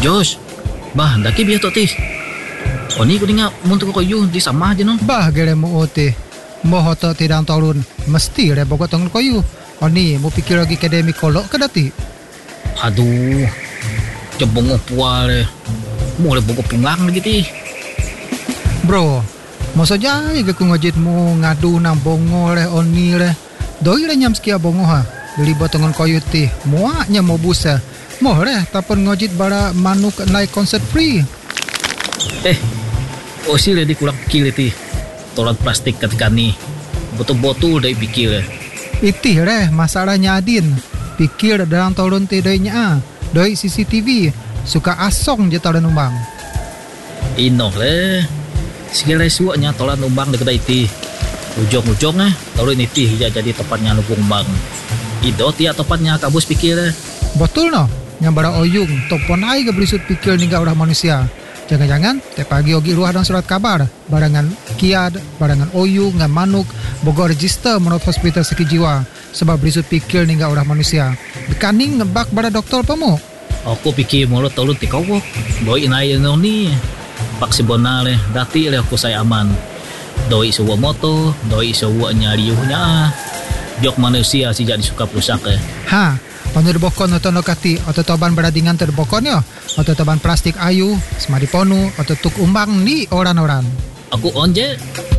Jos, bah daki biar tu tih. Oni kuninga untuk koyu di sama aja no. Bah gere mo ote. Mo hoto tidang torun mesti re bogo tong koyu. Oni mo pikir lagi akademi kolok ke dati. Aduh, cebongo puale. Mau le bogo pungang lagi tih. Bro, mo saja ke ku ngojit mo ngadu nang bongo le oni le. Doi le nyam skia bongo ha. Beli botongan koyu tih. Muaknya mo busa. Mo re tapon ngojit bara manuk naik konsert free. Osi le di kurang kili tih. Tolan plastik ketika nih. Betul-betul dari pikir. Itih re masalahnya Adin. Pikir dalam torun ti doi nya. Doi CCTV. Suka asong je tolan umbang. Inoh le. Segala suaknya tolan umbang di kedai tih. Ujung-ujungnya torun itu jadi tepatnya nubung bang. Ido tiap tepatnya kabus pikir. Betul no. Yang bara oyung. Topon ai ke berisut pikir ningga udah manusia. Jangan-jangan te pagi ogi ruah dan surat kabar. Barangan kiad, barangan oyung, ngan manuk. Bogo register menurut hospital sakit jiwa. Sebab berisut pikir ningga udah manusia. Bekaning ngebak bara doktor pemu. Aku pikir mulut tolong ti kawok. Doi inai ni. Pak si bonale. Dati le aku saya aman. Doi sewa moto. Doi sewa nyariuhnya. Jok manusia si jadi suka perusak Ha, panu bokon atau nokati atau toban beradingan terbokon yo. Atau toban plastik ayu, semadi ponu atau tuk umbang di orang-orang. Aku onje.